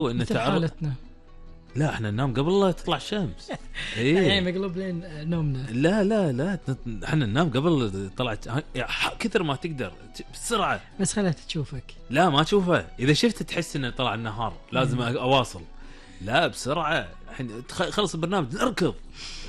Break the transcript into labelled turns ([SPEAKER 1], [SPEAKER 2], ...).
[SPEAKER 1] وان
[SPEAKER 2] مثل
[SPEAKER 1] تعرض.
[SPEAKER 2] حالتنا.
[SPEAKER 1] لا احنا ننام قبل لا تطلع الشمس.
[SPEAKER 2] يعني
[SPEAKER 1] ايه
[SPEAKER 2] مقلوب لين نومنا.
[SPEAKER 1] لا لا لا احنا ننام قبل طلعت كثر ما تقدر بسرعه.
[SPEAKER 2] بس خلها تشوفك.
[SPEAKER 1] لا ما تشوفه، اذا شفت تحس انه طلع النهار لازم اواصل. لا بسرعه الحين خلص البرنامج نركض.